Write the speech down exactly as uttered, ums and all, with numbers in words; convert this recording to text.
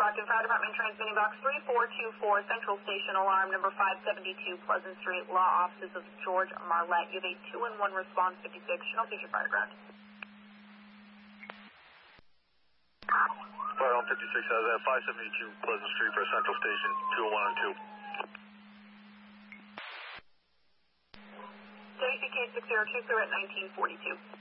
Stockton Fire Department transmitting box three four two four, Central Station alarm number five seventy-two, Pleasant Street, law offices of George Marlette. You have a two one one response, fifty-six, Chanel Future Fire Ground. Fire Home fifty-six has a five seventy-two, Pleasant Street for Central Station, two one one two. W C K six zero two, clear at nineteen forty-two.